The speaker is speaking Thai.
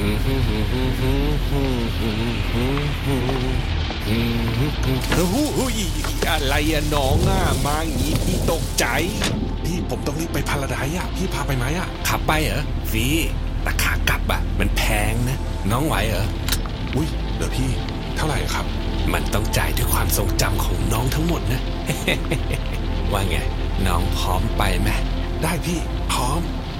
อะไรอะน้องอะมาอย่างนี้พี่ตกใจพี่ผมต้องรีบไปพาราไดซ์อะพี่พาไปไหมอะขับไปเหรอฟีแต่ขากลับอะมันแพงนะน้องไหวเหรออุ้ยเดี๋ยวพี่เท่าไหร่ครับมันต้องจ่ายด้วยความทรงจำของน้องทั้งหมดนะ ว่าไงน้องพร้อมไปไหมได้พี่พร้อม